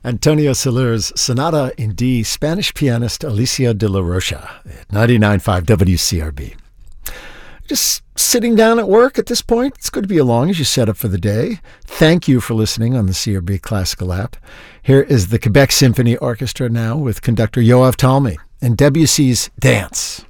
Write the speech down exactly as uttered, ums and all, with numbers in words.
Antonio Soler's Sonata in D, Spanish pianist Alicia de la Rocha at ninety-nine point five W C R B. Just sitting down at work at this point, it's going to be along as you set up for the day. Thank you for listening on the C R B Classical app. Here is the Quebec Symphony Orchestra now with conductor Yoav Talmy and Debussy's Dance.